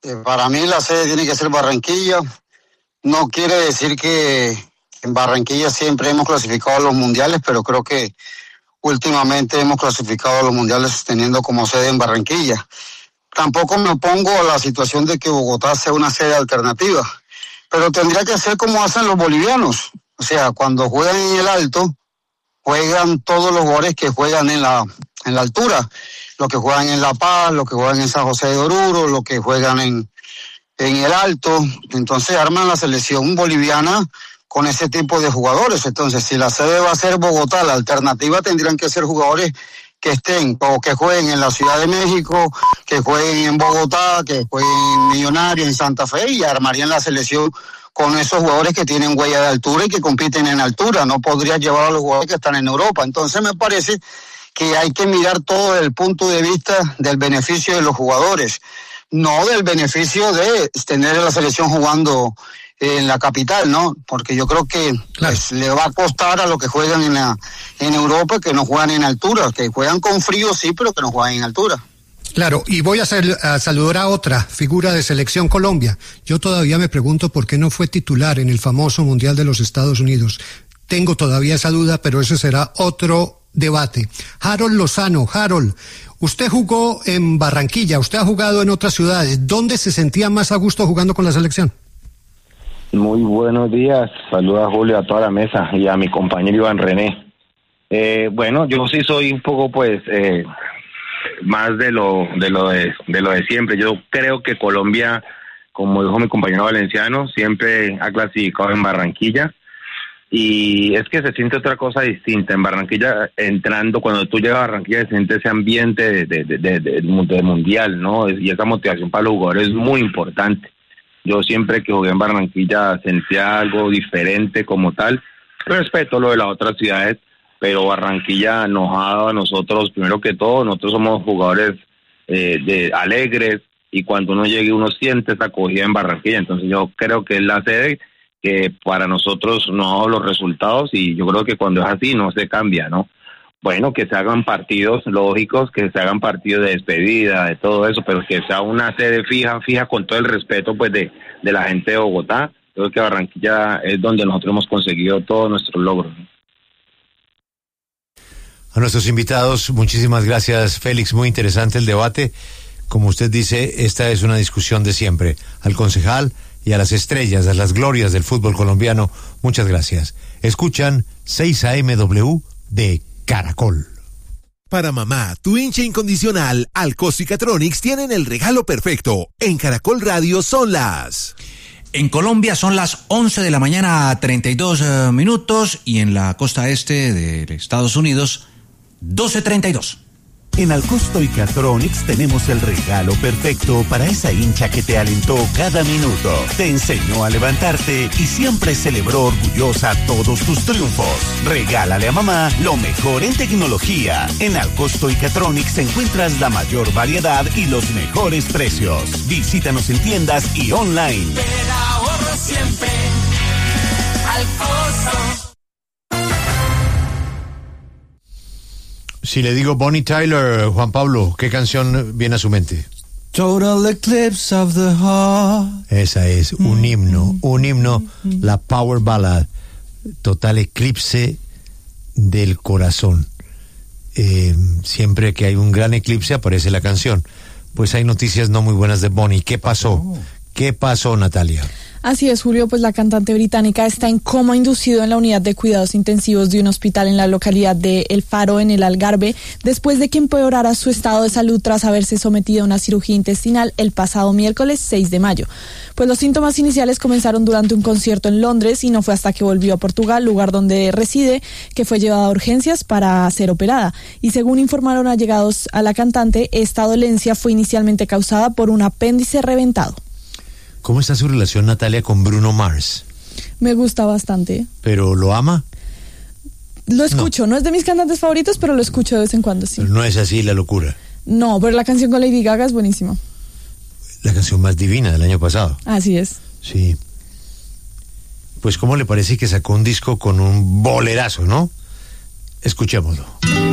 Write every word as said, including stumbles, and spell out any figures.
Eh, para mí la sede tiene que ser Barranquilla. No quiere decir que en Barranquilla siempre hemos clasificado a los mundiales, pero creo que últimamente hemos clasificado a los mundiales teniendo como sede en Barranquilla. Tampoco me opongo a la situación de que Bogotá sea una sede alternativa, pero tendría que ser como hacen los bolivianos. O sea, cuando juegan en el alto, juegan todos los jugadores que juegan en la, en la altura. Los que juegan en La Paz, los que juegan en San José de Oruro, los que juegan en, en el alto. Entonces arman la selección boliviana con ese tipo de jugadores. Entonces, si la sede va a ser Bogotá, la alternativa tendrían que ser jugadores que estén o que jueguen en la Ciudad de México, que jueguen en Bogotá, que jueguen en Millonarios, en Santa Fe, y armarían la selección con esos jugadores que tienen huella de altura y que compiten en altura. No podría llevar a los jugadores que están en Europa. Entonces me parece que hay que mirar todo desde el punto de vista del beneficio de los jugadores, no del beneficio de tener a la selección jugando en la capital, ¿no? Porque yo creo que claro, pues, le va a costar a los que juegan en la en Europa que no juegan en altura, que juegan con frío sí, pero que no juegan en altura. Claro, y voy a, hacer, a saludar a otra figura de Selección Colombia. Yo todavía me pregunto por qué no fue titular en el famoso Mundial de los Estados Unidos. Tengo todavía esa duda, pero ese será otro debate. Harold Lozano, Harold, usted jugó en Barranquilla, usted ha jugado en otras ciudades. ¿Dónde se sentía más a gusto jugando con la selección? Muy buenos días, saludos a Julio, a toda la mesa y a mi compañero Iván René. Eh, bueno, yo sí soy un poco pues eh, más de lo de lo de, de lo de siempre. Yo creo que Colombia, como dijo mi compañero valenciano, siempre ha clasificado en Barranquilla y es que se siente otra cosa distinta en Barranquilla. Entrando, cuando tú llegas a Barranquilla se siente ese ambiente de, de, de, de, de, de mundial, ¿no? Y esa motivación para los jugadores es muy importante. Yo siempre que jugué en Barranquilla sentía algo diferente como tal. Respeto lo de las otras ciudades, pero Barranquilla nos ha dado a nosotros, primero que todo, nosotros somos jugadores eh, de alegres, y cuando uno llegue uno siente esa acogida en Barranquilla. Entonces yo creo que es la sede que para nosotros nos ha dado los resultados, y yo creo que cuando es así no se cambia, ¿no? Bueno, que se hagan partidos lógicos, que se hagan partidos de despedida, de todo eso, pero que sea una sede fija, fija con todo el respeto pues de, de la gente de Bogotá. Creo que Barranquilla es donde nosotros hemos conseguido todos nuestros logros. A nuestros invitados, muchísimas gracias, Félix, muy interesante el debate. Como usted dice, esta es una discusión de siempre. Al concejal y a las estrellas, a las glorias del fútbol colombiano, muchas gracias. Escuchan seis A M W de Caracol. Para mamá, tu hincha incondicional, Alcosto y Catronics tienen el regalo perfecto. En Caracol Radio son las... En Colombia son las once de la mañana, treinta y dos uh, minutos, y en la costa este de Estados Unidos, doce treinta y dos. En Alcosto y Catronics tenemos el regalo perfecto para esa hincha que te alentó cada minuto, te enseñó a levantarte y siempre celebró orgullosa todos tus triunfos. Regálale a mamá lo mejor en tecnología. En Alcosto y Catronics encuentras la mayor variedad y los mejores precios. Visítanos en tiendas y online. Te da ahorro siempre, Alcosto. Si le digo Bonnie Tyler, Juan Pablo, ¿qué canción viene a su mente? Total Eclipse of the Heart. Esa es, un mm, himno, mm, un himno, mm, la Power Ballad, Total Eclipse del Corazón. Eh, siempre que hay un gran eclipse aparece la canción. Pues hay noticias no muy buenas de Bonnie. ¿Qué pasó? Oh. ¿Qué pasó, Natalia? Así es, Julio, pues la cantante británica está en coma inducido en la unidad de cuidados intensivos de un hospital en la localidad de El Faro, en el Algarve, después de que empeorara su estado de salud tras haberse sometido a una cirugía intestinal el pasado miércoles seis de mayo. Pues los síntomas iniciales comenzaron durante un concierto en Londres y no fue hasta que volvió a Portugal, lugar donde reside, que fue llevada a urgencias para ser operada. Y según informaron allegados a la cantante, esta dolencia fue inicialmente causada por un apéndice reventado. ¿Cómo está su relación, Natalia, con Bruno Mars? Me gusta bastante. ¿Pero lo ama? Lo escucho, no, no es de mis cantantes favoritos, pero lo escucho de vez en cuando, sí. Pero no es así la locura. No, pero la canción con Lady Gaga es buenísima. La canción más divina del año pasado. Así es. Sí. Pues, ¿cómo le parece que sacó un disco con un bolerazo, no? Escuchémoslo.